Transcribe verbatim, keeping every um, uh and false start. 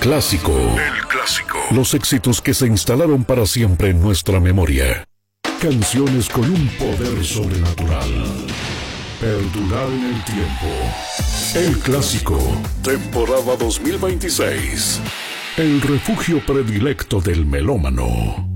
clásico. El clásico. Los éxitos que se instalaron para siempre en nuestra memoria. Canciones con un poder sobrenatural. Perdurar en el tiempo. El clásico. Temporada dos mil veintiséis. El refugio predilecto del melómano.